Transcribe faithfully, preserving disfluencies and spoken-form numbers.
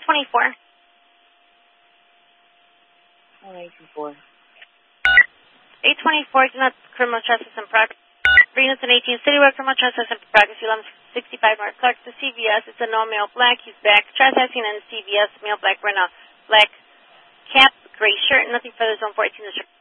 twenty-four. eight twenty-four. eight twenty-four, not criminal justice and progress. Venus and eighteen, Citywide Criminal Justice and Progress, eleven sixty-five North Clark, the C V S. It's a no male black. He's back. Trespassing in the C V S, male black, wearing a black cap, gray shirt, nothing further, zone fourteen.